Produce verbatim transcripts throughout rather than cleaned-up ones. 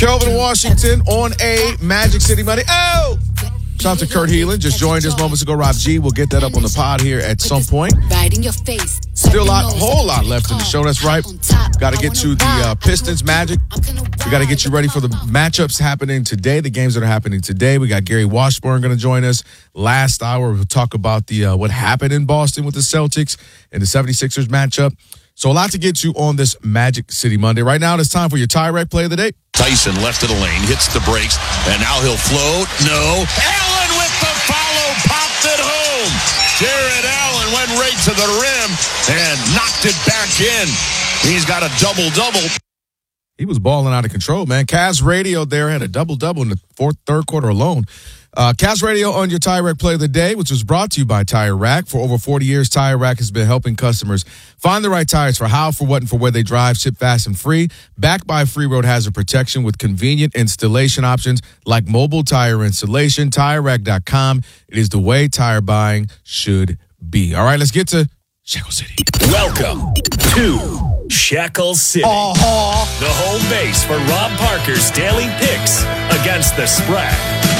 Kelvin Washington on a Magic City Monday. Oh! Shout out to Kurt Heelan. Just joined us moments ago. Rob G. We'll get that up on the pod here at some point. Still a lot, whole lot left in the show. That's right. Got to get to the uh, Pistons Magic. We got to get you ready for the matchups happening today, the games that are happening today. We got Gary Washburn going to join us. Last hour, we'll talk about the uh, what happened in Boston with the Celtics and the seventy-sixers matchup. So a lot to get you on this Magic City Monday. Right now, it's time for your Tyrek Play of the Day. Tyson left of the lane, hits the brakes, and now he'll float. No. Allen with the follow, popped it home. Jared Allen went right to the rim and knocked it back in. He's got a double-double. He was balling out of control, man. Cavs Radio there had a double-double in the fourth, third quarter alone. Uh, Cavs Radio on your Tire Rack Play of the Day, which was brought to you by Tire Rack. For over forty years, Tire Rack has been helping customers find the right tires for how, for what, and for where they drive. Ship fast and free. Backed by free road hazard protection with convenient installation options like mobile tire installation. Tire Rack dot com. It is the way tire buying should be. All right, let's get to Shackle City. Welcome to Shackle City, uh-huh. the home base for Rob Parker's daily picks against the spread.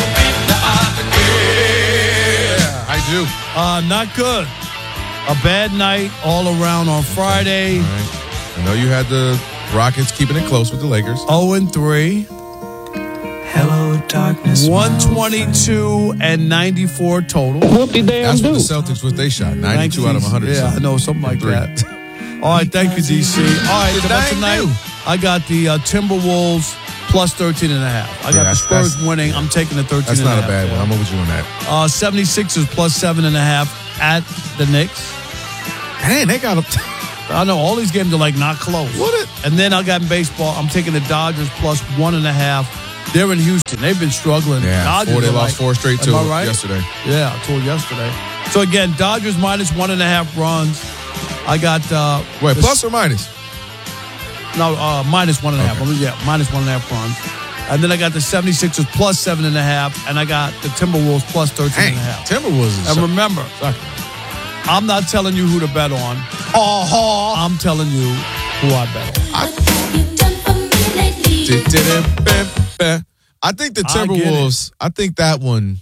Yeah, I do. Uh, not good. A bad night all around on Friday. All right. I know you had the Rockets keeping it close with the Lakers. oh and three. Hello, darkness. one twenty-two and ninety-four total. That's what the Celtics, what they shot. ninety-two out of one hundred. Yeah, I know, something like that. All right, thank you, D C. All right, about tonight, I got the uh, Timberwolves plus thirteen and a half. I got Yeah, the Spurs that's- winning. I'm taking the thirteen That's and a not half. a bad one. yeah. I'm over you on that. Uh, seventy-sixers plus seven and a half at the Knicks. Dang, they got them. I know, all these games are like not close. What it? And then I got in baseball, I'm taking the Dodgers plus one and a half. They're in Houston. They've been struggling. Yeah, Dodgers four, they are lost like, four straight am to I right? yesterday. Yeah, I told yesterday. So again, Dodgers minus one and a half runs. I got uh, Wait, the- plus or minus? No, uh, minus one and a half. Okay. I mean, yeah, minus one and a half runs. And then I got the seventy-sixers plus seven and a half, and I got the Timberwolves plus thirteen Dang, and a half. Timberwolves is And remember, I'm not telling you who to bet on. uh-huh. I'm telling you who I bet on. I think the I get Timberwolves, I think that one,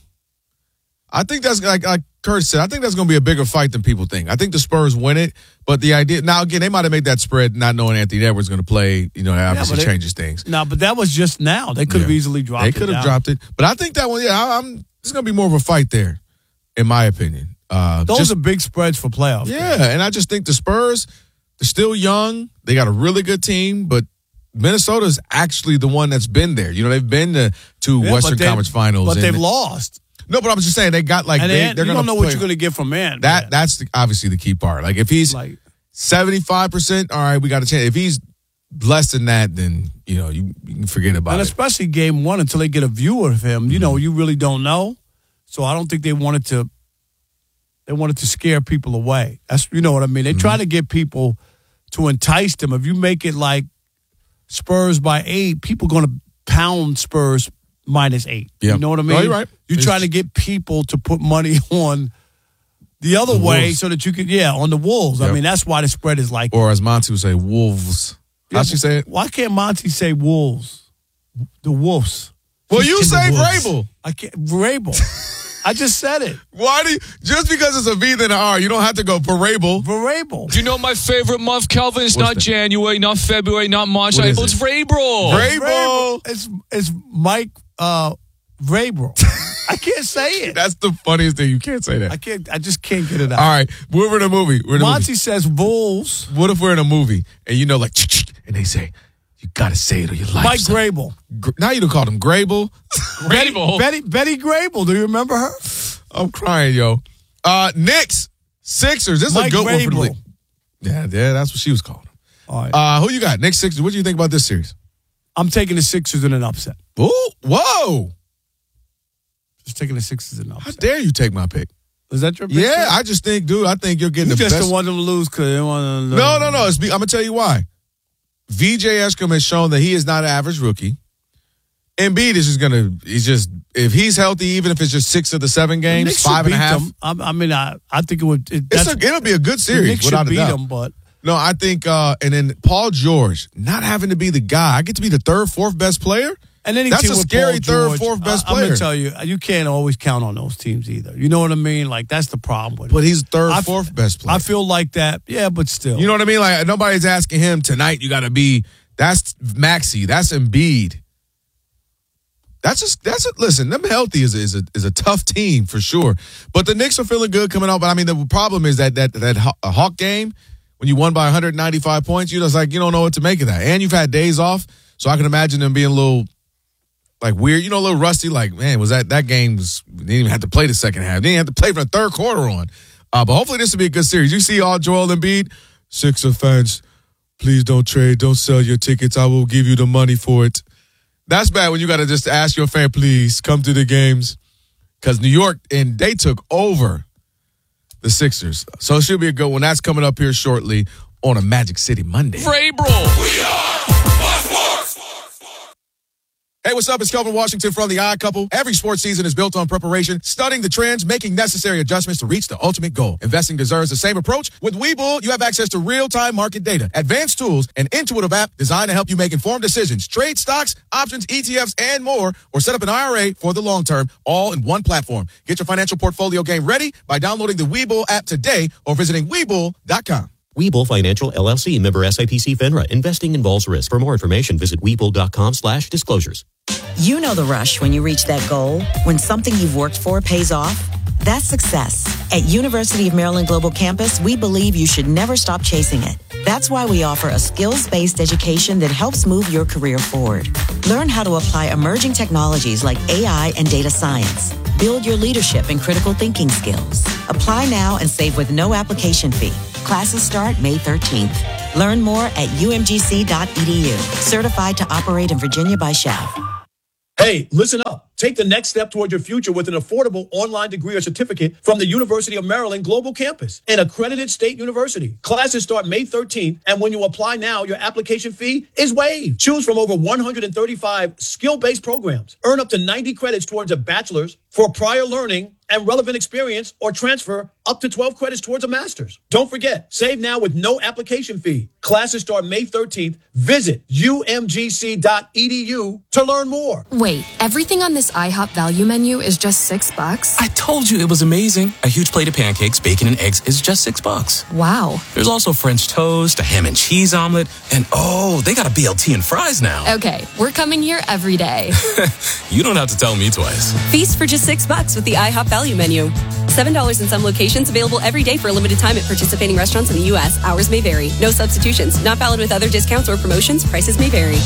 I think that's like, like Kurt said, I think that's going to be a bigger fight than people think. I think the Spurs win it, but the idea, now again, they might have made that spread not knowing Anthony Edwards is going to play, you know, that obviously but it- changes things. No, but that was just now. They could have Yeah. easily dropped They it. could have down. dropped it, but I think that one, yeah, I, I'm, it's going to be more of a fight there, in my opinion. Uh, Those just, are big spreads for playoffs. yeah, and I just think the Spurs, they're still young. They got a really good team, but Minnesota's actually the one that's been there. You know, they've been to two Yeah, Western but they- Conference Finals. But and- they've lost. No, but I was just saying they got like And they, they, they're you going don't to know play. what you're going to get from man. That man. that's the, obviously the key part. Like if he's like seventy-five percent, all right, we got a chance. If he's less than that, then you know you, you can forget about and it. especially game one until they get a view of him. You know, you really don't know. So I don't think they wanted to. They wanted to scare people away. That's you know what I mean. They try to get people to entice them. If you make it like Spurs by eight, people going to pound Spurs minus eight. Yeah. You know what I No, mean? you're right. You're It's- trying to get people to put money on the other The way Wolves. so that you could, yeah, on the Wolves. I Yep. mean, that's why the spread is like. Or as Monty would say, Wolves. How'd she say it? Why can't Monty say Wolves? The Wolves. Well, She's you in the say Wolves. Vrabel. I can't. Vrabel. I just said it. Why do you, just because it's a V then an R, you don't have to go Vrabel. Vrabel. Do you know my favorite month, Kelvin? It's What's not that? January, not February, not March. What is April. It's it? Vrabel. Vrabel. It's it's Mike uh, Vrabel. I can't say it. That's the funniest thing. You can't say I that. can't. I just can't get it out. All right, we're in a movie. We're in a movie. Monty says Wolves. What if we're in a movie and you know, like, and they say, you got to say it or your life. Mike Grable. Gr- Now you don't call him Grable. Vrabel. Betty Betty Grable. Do you remember her? I'm crying, yo. Uh, Knicks, Sixers. This is Mike a good one for the Vrabel. league. Yeah, yeah, that's what she was calling him. All right. Uh, who you got? Knicks, Sixers. What do you think about this series? I'm taking the Sixers in an upset. Ooh, whoa. Just taking the Sixers in an How upset. dare you take my pick? Is that your pick? Yeah, I just think, dude, I think you're getting You the just best. don't want them to lose because they want to lose. No, no, no. It's be, I'm going to tell you why. V J Eshkom has shown that he is not an average rookie. Embiid is just going to, he's just, if he's healthy, even if it's just six of the seven games, Knicks five should and a beat half, them. I, I mean, I, I think it would. It, it's that's, a, it'll be a good the series, Knicks without should a beat doubt. them, but No, I think, uh, and then Paul George, not having to be the guy. I get to be the third, fourth best player. And any That's team a with scary Paul third, George, fourth best I, I'm player. going to tell you, you can't always count on those teams either. You know what I mean? Like, that's the problem with it. But he's third, I, fourth best player. I feel like that. Yeah, but still. You know what I mean? Like, nobody's asking him tonight, you got to be, that's Maxey, that's Embiid. That's just, that's a, listen, them healthy is, is, a, is a tough team for sure. But the Knicks are feeling good coming out. But I mean, the problem is that that that Hawk game, when you won by one hundred ninety-five points, you're just like, you don't know what to make of that. And you've had days off. So I can imagine them being a little, like, weird, you know, a little rusty. Like, man, was that, that game was, they didn't even have to play the second half. They didn't have to play for the third quarter on. Uh, but hopefully this will be a good series. You see all Joel Embiid, Sixer fans, please don't trade, don't sell your tickets. I will give you the money for it. That's bad when you got to just ask your fan, please come to the games. Because New York, and they took over the Sixers. So it should be a good one. That's coming up here shortly on a Magic City Monday. Vrabel. We are Hey, what's up? It's Kelvin Washington from The Odd Couple. Every sports season is built on preparation, studying the trends, making necessary adjustments to reach the ultimate goal. Investing deserves the same approach. With Webull, you have access to real-time market data, advanced tools, an intuitive app designed to help you make informed decisions, trade stocks, options, E T Fs, and more, or set up an I R A for the long term, all in one platform. Get your financial portfolio game ready by downloading the Webull app today or visiting Webull dot com. Webull Financial, L L C, member S I P C FINRA. Investing involves risk. For more information, visit Webull.com slash disclosures. You know the rush when you reach that goal, when something you've worked for pays off. That's success. At University of Maryland Global Campus, we believe you should never stop chasing it. That's why we offer a skills-based education that helps move your career forward. Learn how to apply emerging technologies like A I and data science. Build your leadership and critical thinking skills. Apply now and save with no application fee. Classes start May thirteenth. Learn more at U M G C dot E D U. Certified to operate in Virginia by S H A V. Hey, listen up. Take the next step toward your future with an affordable online degree or certificate from the University of Maryland Global Campus, an accredited state university. Classes start May thirteenth, and when you apply now, your application fee is waived. Choose from over one hundred thirty-five skill-based programs. Earn up to ninety credits towards a bachelor's for prior learning and relevant experience, or transfer up to twelve credits towards a master's. Don't forget, save now with no application fee. Classes start May thirteenth. Visit U M G C dot E D U to learn more. Wait, everything on this IHOP value menu is just six bucks? I told you it was amazing. A huge plate of pancakes, bacon, and eggs is just six bucks. Wow. There's also French toast, a ham and cheese omelet, and oh, they got a B L T and fries now. Okay, we're coming here every day. You don't have to tell me twice. Feast for just six bucks with the IHOP value menu. seven dollars in some locations, available every day for a limited time at participating restaurants in the U S. Hours may vary. No substitutions. Not valid with other discounts or promotions. Prices may vary.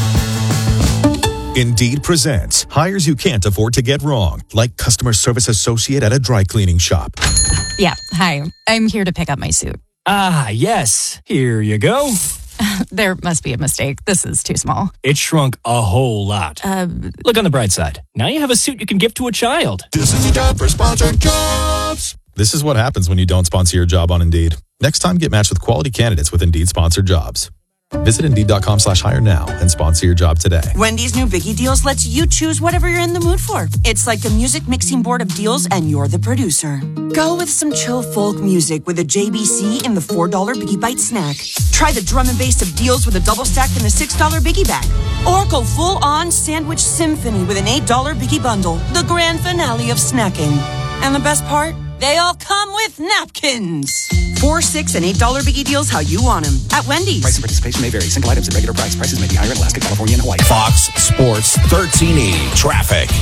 Indeed presents hires you can't afford to get wrong, like customer service associate at a dry cleaning shop. Yeah, hi. I'm here to pick up my suit. Ah, yes. Here you go. There must be a mistake. This is too small. It shrunk a whole lot. Uh, Look on the bright side. Now you have a suit you can give to a child. This is the job for sponsored jobs. This is what happens when you don't sponsor your job on Indeed. Next time, get matched with quality candidates with Indeed sponsored jobs. Visit Indeed.com slash hire now and sponsor your job today. Wendy's new Biggie Deals lets you choose whatever you're in the mood for. It's like a music mixing board of deals, and you're the producer. Go with some chill folk music with a J B C in the four dollar Biggie Bite snack. Try the drum and bass of deals with a double stack in the six dollar Biggie Bag. Or go full-on sandwich symphony with an eight dollar Biggie Bundle, the grand finale of snacking. And the best part? They all come with napkins. Four, six, and eight dollar Biggie Deals how you want them at Wendy's. Price and participation may vary. Single items at regular price. Prices may be higher in Alaska, California, and Hawaii. Fox Sports thirteen E traffic.